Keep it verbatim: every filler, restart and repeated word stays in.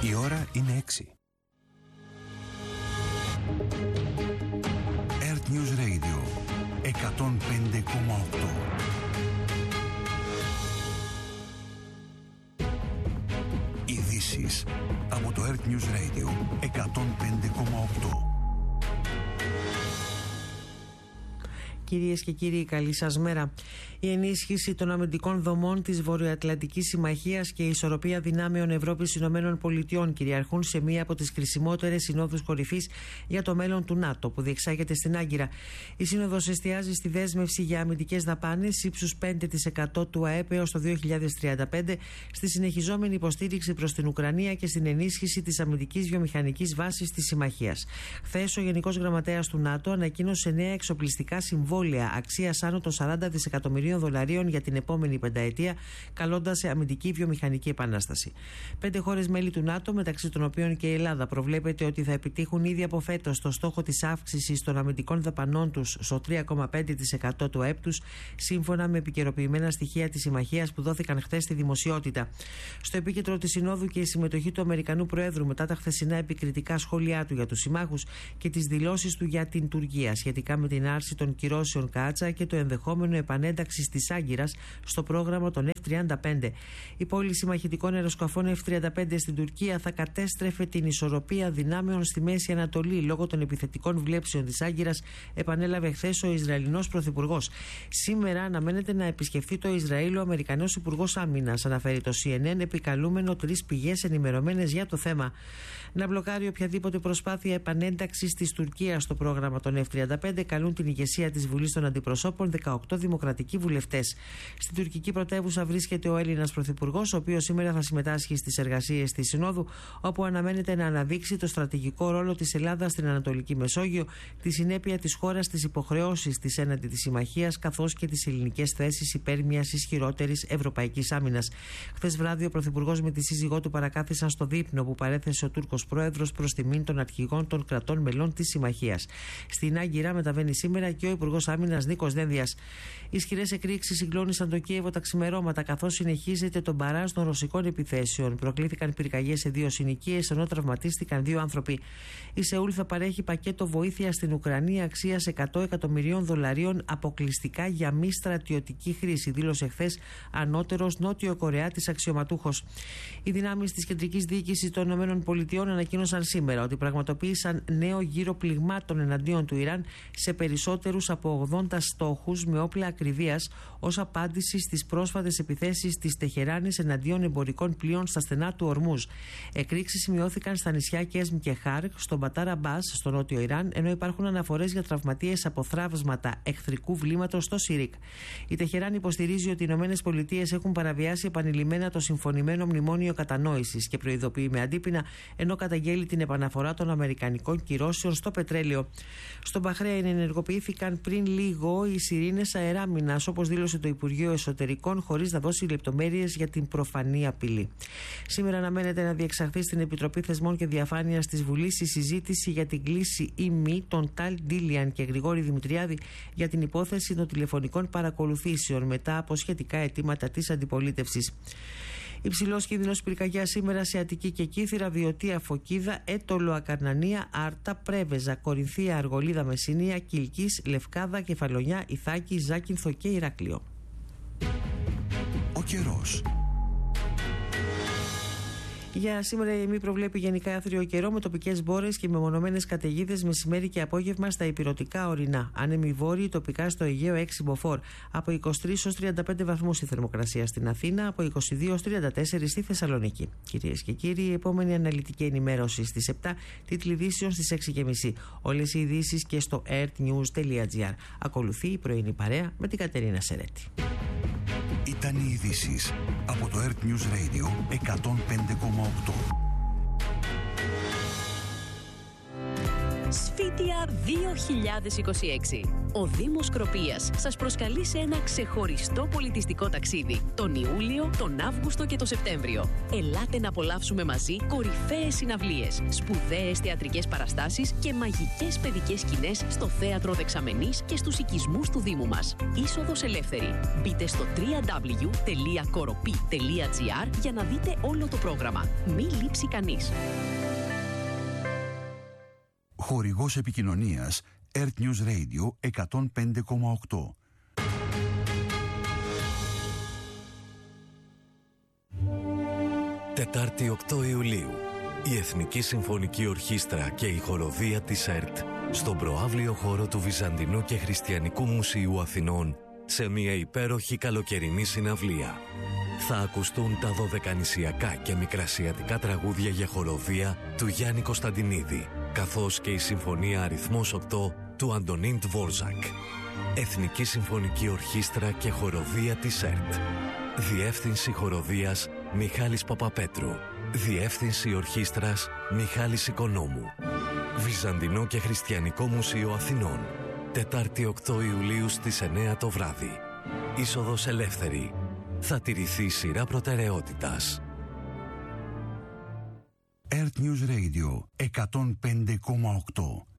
Η ώρα είναι έξι. Earth News Radio εκατόν πέντε κόμμα οκτώ. Ειδήσεις από το Earth News Radio εκατόν πέντε κόμμα οκτώ. Κυρίες και κύριοι, καλή σας μέρα. Η ενίσχυση των αμυντικών δομών της Βορειοατλαντικής Συμμαχίας και η ισορροπία δυνάμεων Ευρώπης Ηνωμένων Πολιτειών κυριαρχούν σε μία από τις κρισιμότερες συνόδους κορυφής για το μέλλον του ΝΑΤΟ που διεξάγεται στην Άγκυρα. Η σύνοδος εστιάζει στη δέσμευση για αμυντικές δαπάνες ύψους πέντε τοις εκατό του ΑΕΠ έως το δύο χιλιάδες τριάντα πέντε, στη συνεχιζόμενη υποστήριξη προς την Ουκρανία και στην ενίσχυση της αμυντικής βιομηχανικής βάσης της Συμμαχίας. Χθες, ο Γενικός Γραμματέας του ΝΑΤΟ ανακοίνωσε νέα εξοπλιστικά συμβόλαια αξίας άνω των σαράντα δισεκατομμυρίων δολαρίων για την επόμενη πενταετία, καλώντας σε αμυντική βιομηχανική επανάσταση. Πέντε χώρες μέλη του ΝΑΤΟ, μεταξύ των οποίων και η Ελλάδα, προβλέπεται ότι θα επιτύχουν ήδη από φέτος το στόχο της αύξησης των αμυντικών δαπανών τους στο τρία κόμμα πέντε τοις εκατό του ΑΕΠ τους, σύμφωνα με επικαιροποιημένα στοιχεία της Συμμαχίας που δόθηκαν χθες στη δημοσιότητα. Στο επίκεντρο της Συνόδου και η συμμετοχή του Αμερικανού Προέδρου μετά τα χθεσινά επικριτικά σχόλιά του για τους συμμάχους και τις δηλώσεις του για την Τουρκία σχετικά με την άρση των κυρώσεων Κάτσα και το ενδεχόμενο επανένταξης της Άγκυρας στο πρόγραμμα των εφ τριάντα πέντε. Η πώληση μαχητικών αεροσκαφών εφ τριάντα πέντε στην Τουρκία θα κατέστρεφε την ισορροπία δυνάμεων στη Μέση Ανατολή λόγω των επιθετικών βλέψεων της Άγκυρας, επανέλαβε χθες ο Ισραηλινός Πρωθυπουργός. Σήμερα αναμένεται να επισκεφθεί το Ισραήλ ο Αμερικανός Υπουργός Άμυνας, αναφέρει το σι εν εν, επικαλούμενο τρεις πηγές ενημερωμένες για το θέμα. Να μπλοκάρει οποιαδήποτε προσπάθεια επανένταξης της Τουρκίας στο πρόγραμμα των εφ τριάντα πέντε καλούν την ηγεσία της Βουλής των Αντιπροσώπων δεκαοκτώ δημοκρατικοί βουλευτές. Στην τουρκική πρωτεύουσα βρίσκεται ο Έλληνας Πρωθυπουργός, ο οποίος σήμερα θα συμμετάσχει στις εργασίες της Συνόδου, όπου αναμένεται να αναδείξει το στρατηγικό ρόλο της Ελλάδας στην Ανατολική Μεσόγειο, τη συνέπεια της χώρας στις υποχρεώσεις της έναντι της Συμμαχίας, καθώς και τις ελληνικές θέσεις υπέρ μιας ισχυρότερης ευρωπαϊκής άμυνας. Χθες βράδυ, ο Πρωθυπουργός με τη σύζυγό του παρακάθισαν στο δείπνο που παρέθεσε ο Τούρκος Πρόεδρος προς τιμήν των αρχηγών των κρατών μελών της Συμμαχίας. Στην Άγκυρα μεταβαίνει σήμερα και ο Υπουργός Άμυνας Νίκος Δένδιας. Ισχυρές εκρήξεις συγκλώνησαν το Κίεβο τα ξημερώματα, καθώς συνεχίζεται το μπαράζ των ρωσικών επιθέσεων. Προκλήθηκαν πυρκαγιές σε δύο συνοικίες, ενώ τραυματίστηκαν δύο άνθρωποι. Η Σεούλ θα παρέχει πακέτο βοήθεια στην Ουκρανία αξίας εκατό εκατομμυρίων δολαρίων αποκλειστικά για μη στρατιωτική χρήση, δήλωσε χθες ανώτερος Νότιο-Κορεάτης αξιωματούχος. Οι δυνάμεις της κεντρικής διοίκησης των ΗΠΑ ανακοίνωσαν σήμερα ότι πραγματοποίησαν νέο γύρο πληγμάτων εναντίον του Ιράν σε περισσότερους από ογδόντα στόχους με όπλα ακριβίας ως απάντηση στις πρόσφατες επιθέσεις της Τεχεράνης εναντίον εμπορικών πλοίων στα στενά του Ορμούζ. Εκρήξεις σημειώθηκαν στα νησιά Κέσμ και Χάρκ, στον Μπατάρα Μπάς, στο νότιο Ιράν, ενώ υπάρχουν αναφορές για τραυματίες από θραύσματα εχθρικού βλήματος στο Σιρίκ. Η Τεχεράνη υποστηρίζει ότι οι ΗΠΑ έχουν παραβιάσει επανειλημμένα το συμφωνημένο μνημόνιο κατανόησης και προειδοποιεί με αντίπεινα, ενώ καταγγέλει την επαναφορά των αμερικανικών κυρώσεων στο πετρέλαιο. Στον Μπαχρέιν ενεργοποιήθηκαν πριν λίγο οι σιρήνες αεράμινας, όπως δήλωσε το Υπουργείο Εσωτερικών, χωρίς να δώσει λεπτομέρειες για την προφανή απειλή. Σήμερα αναμένεται να διεξαχθεί στην Επιτροπή Θεσμών και Διαφάνειας της Βουλής η συζήτηση για την κλήση ή μη των Ταλ Ντίλιαν και Γρηγόρη Δημητριάδη για την υπόθεση των τηλεφωνικών παρακολουθήσεων μετά από σχετικά αιτήματα της αντιπολίτευσης. Υψηλός κίνδυνος πυρκαγιά σήμερα σε Αττική και Κύθυρα, Βιωτία, Φωκίδα, Έτολο, Ακαρνανία, Άρτα, Πρέβεζα, Κορινθία, Αργολίδα, Μεσσηνία, Κιλκής, Λευκάδα, Κεφαλονιά, Ιθάκη, Ζάκυνθο και Ηράκλειο. Ο καιρός. Για σήμερα η ΕΜΗ προβλέπει γενικά άθριο καιρό με τοπικές μπόρες και μεμονωμένες καταιγίδες μεσημέρι και απόγευμα στα ηπειρωτικά ορεινά. Άνεμοι βόρειοι τοπικά στο Αιγαίο έξι μποφόρ. Από είκοσι τρεις έως τριάντα πέντε βαθμούς η θερμοκρασία στην Αθήνα, από είκοσι δύο έως τριάντα τέσσερα στη Θεσσαλονίκη. Κυρίες και κύριοι, η επόμενη αναλυτική ενημέρωση στις επτά, τίτλοι ειδήσεων στις έξι και μισή. Όλες οι ειδήσεις και στο earthnews τελεία gr. Ακολουθεί η πρωινή παρέα με την Κατερίνα Σερέτη. Ήταν οι ειδήσεις από το Earth News Radio εκατόν πέντε κόμμα οκτώ. Σφίτια δύο χιλιάδες είκοσι έξι. Ο Δήμος Σκροπίας σας προσκαλεί σε ένα ξεχωριστό πολιτιστικό ταξίδι τον Ιούλιο, τον Αύγουστο και τον Σεπτέμβριο. Ελάτε να απολαύσουμε μαζί κορυφαίες συναυλίες, σπουδαίες θεατρικές παραστάσεις και μαγικές παιδικές σκηνές στο Θέατρο Δεξαμενής και στους οικισμούς του Δήμου μας. Είσοδος ελεύθερη. Μπείτε στο double-u double-u double-u τελεία κοροπή τελεία τζι άρ για να δείτε όλο το πρόγραμμα. Μη λείψει κανείς. Χορηγός επικοινωνίας Earth News Radio εκατόν πέντε κόμμα οκτώ. Τετάρτη οκτώ Ιουλίου, η Εθνική Συμφωνική Ορχήστρα και η χοροδία της ΕΡΤ στον προαύλιο χώρο του Βυζαντινού και Χριστιανικού Μουσείου Αθηνών σε μια υπέροχη καλοκαιρινή συναυλία. Θα ακουστούν τα δωδεκανησιακά και μικρασιατικά τραγούδια για χοροδία του Γιάννη Κωνσταντινίδη, καθώς και η Συμφωνία Αριθμός οκτώ του Αντωνίν Τβόρζακ. Εθνική Συμφωνική Ορχήστρα και χοροδία της ΕΡΤ. Διεύθυνση χοροδίας Μιχάλης Παπαπέτρου. Διεύθυνση ορχήστρας Μιχάλης Οικονόμου. Βυζαντινό και Χριστιανικό Μουσείο Αθηνών. Τετάρτη οκτώ Ιουλίου στις εννιά το βράδυ. Είσοδος ελεύθερη. Θα τηρηθεί σειρά προτεραιότητας. Earth News Radio εκατόν πέντε κόμμα οκτώ.